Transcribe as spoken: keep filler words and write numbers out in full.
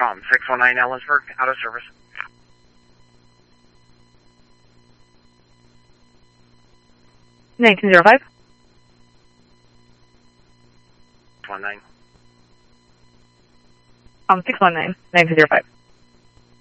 Tom, six one nine Ellensburg, out of service. nineteen zero five. one nine. Um, six one nine, nineteen zero five.